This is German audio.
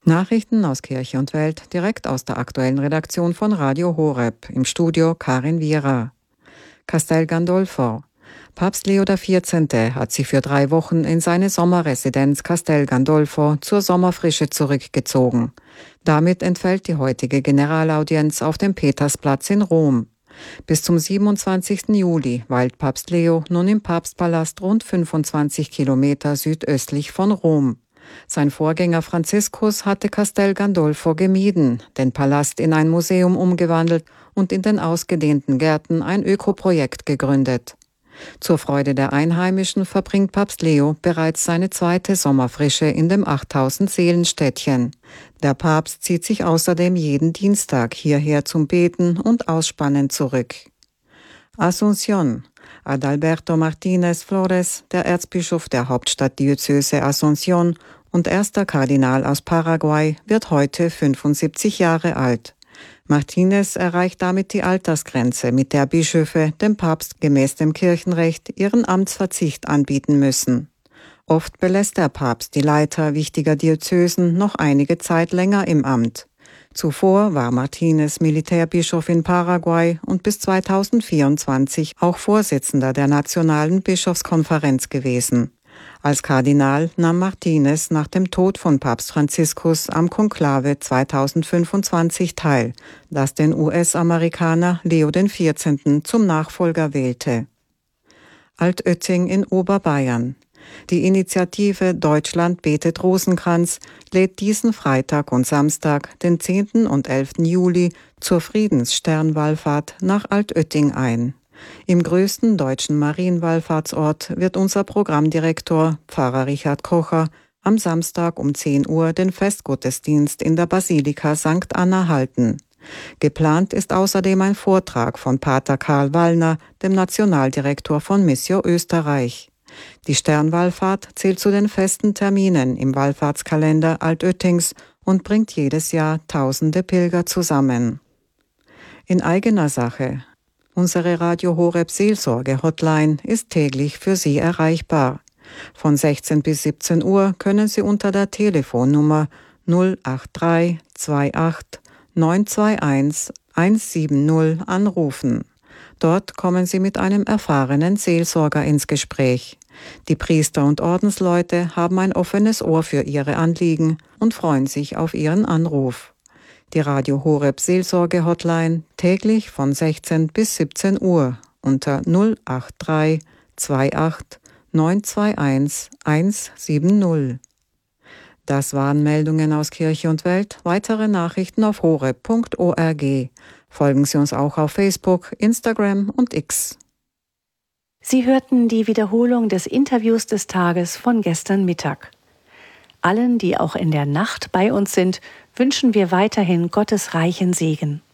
Nachrichten aus Kirche und Welt direkt aus der aktuellen Redaktion von Radio Horeb. Im Studio Karin Viera. Castel Gandolfo. Papst Leo XIV. Hat sich für 3 Wochen in seine Sommerresidenz Castel Gandolfo zur Sommerfrische zurückgezogen. Damit entfällt die heutige Generalaudienz auf dem Petersplatz in Rom. Bis zum 27. Juli weilt Papst Leo nun im Papstpalast rund 25 Kilometer südöstlich von Rom. Sein Vorgänger Franziskus hatte Castel Gandolfo gemieden, den Palast in ein Museum umgewandelt und in den ausgedehnten Gärten ein Ökoprojekt gegründet. Zur Freude der Einheimischen verbringt Papst Leo bereits seine 2. Sommerfrische in dem 8000-Seelen-Städtchen. Der Papst zieht sich außerdem jeden Dienstag hierher zum Beten und Ausspannen zurück. Asunción. Adalberto Martínez Flores, der Erzbischof der Hauptstadtdiözese Asunción und erster Kardinal aus Paraguay, wird heute 75 Jahre alt. Martínez erreicht damit die Altersgrenze, mit der Bischöfe dem Papst gemäß dem Kirchenrecht ihren Amtsverzicht anbieten müssen. Oft belässt der Papst die Leiter wichtiger Diözesen noch einige Zeit länger im Amt. Zuvor war Martínez Militärbischof in Paraguay und bis 2024 auch Vorsitzender der Nationalen Bischofskonferenz gewesen. Als Kardinal nahm Martínez nach dem Tod von Papst Franziskus am Konklave 2025 teil, das den US-Amerikaner Leo XIV. Zum Nachfolger wählte. Altötting in Oberbayern. Die Initiative Deutschland betet Rosenkranz lädt diesen Freitag und Samstag, den 10. und 11. Juli, zur Friedenssternwallfahrt nach Altötting ein. Im größten deutschen Marienwallfahrtsort wird unser Programmdirektor, Pfarrer Richard Kocher, am Samstag um 10 Uhr den Festgottesdienst in der Basilika St. Anna halten. Geplant ist außerdem ein Vortrag von Pater Karl Wallner, dem Nationaldirektor von Missio Österreich. Die Sternwallfahrt zählt zu den festen Terminen im Wallfahrtskalender Altöttings und bringt jedes Jahr tausende Pilger zusammen. In eigener Sache. Unsere Radio Horeb Seelsorge Hotline ist täglich für Sie erreichbar. Von 16 bis 17 Uhr können Sie unter der Telefonnummer 083 28 921 170 anrufen. Dort kommen Sie mit einem erfahrenen Seelsorger ins Gespräch. Die Priester und Ordensleute haben ein offenes Ohr für Ihre Anliegen und freuen sich auf Ihren Anruf. Die Radio Horeb Seelsorge Hotline täglich von 16 bis 17 Uhr unter 083 28 921 170. Das waren Meldungen aus Kirche und Welt. Weitere Nachrichten auf horeb.org. Folgen Sie uns auch auf Facebook, Instagram und X. Sie hörten die Wiederholung des Interviews des Tages von gestern Mittag. Allen, die auch in der Nacht bei uns sind, wünschen wir weiterhin Gottes reichen Segen.